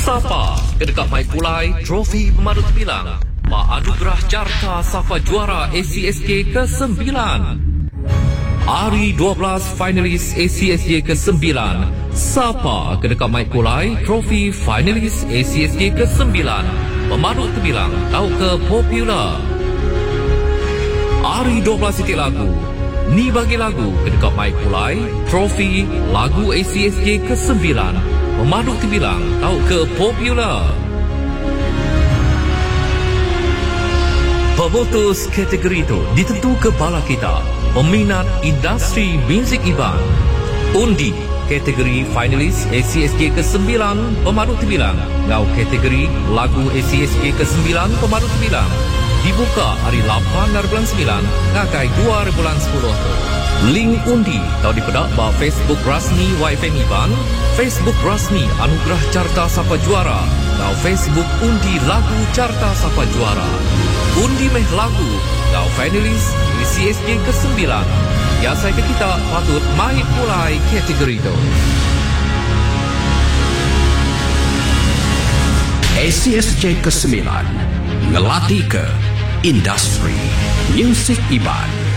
Sapa kedekat Mai Pulai Trofi Pemandu Tebilang Anugerah Carta Sapa Juara ACSJ ke-9. Hari 12 finalis ACSJ ke-9. Sapa kedekat Mai Pulai Trofi finalis ACSJ ke-9. Pemandu Tebilang tahu ke popular. Hari 12 titik lagu. Ni bagi lagu kedekat Mai Pulai Trofi lagu ACSJ ke-9. Pemandu Tebilang tahu ke popular. Pemutus kategori itu ditentu kepala kita, peminat industri muzik Iban. Undi kategori finalis ACSJ ke-9 Pemandu Tebilang. Ngau kategori lagu ACSJ ke-9 Pemandu Tebilang. Dibuka hari 8 dari bulan 9 ngakai 2 bulan 10 tu. Link undi tahu dipedak ba Facebook rasmi YFM Iban, Facebook rasmi Anugerah Carta Sapa Juara, atau Facebook undi lagu Carta Sapa Juara. Undi meh lagu atau finalis ACSJ ke-9. Ya saya ke kita patut Mai Pulai kategori itu. ACSJ ke-9 ngelatih ke industri muzik Iban.